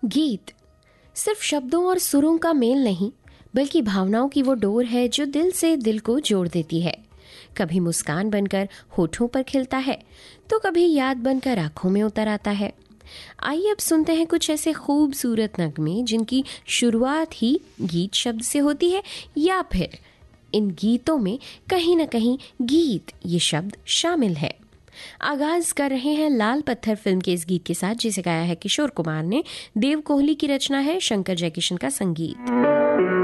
गीत सिर्फ शब्दों और सुरों का मेल नहीं, बल्कि भावनाओं की वो डोर है जो दिल से दिल को जोड़ देती है। कभी मुस्कान बनकर होठों पर खिलता है, तो कभी याद बनकर आंखों में उतर आता है। आइए अब सुनते हैं कुछ ऐसे खूबसूरत नगमे जिनकी शुरुआत ही गीत शब्द से होती है, या फिर इन गीतों में कहीं ना कहीं गीत ये शब्द शामिल है। आगाज कर रहे हैं लाल पत्थर फिल्म के इस गीत के साथ, जिसे गाया है किशोर कुमार ने। देव कोहली की रचना है, शंकर जयकिशन का संगीत।